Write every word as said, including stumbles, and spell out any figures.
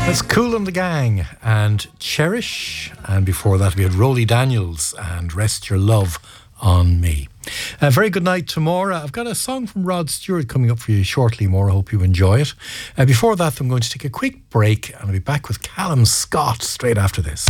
Kool and the Gang and Cherish, and before that we had Rolly Daniels and Rest Your Love on Me. A very good night to Maura. I've got a song from Rod Stewart coming up for you shortly, Maura. I hope you enjoy it. Uh, before that, I'm going to take a quick break and I'll be back with Callum Scott straight after this.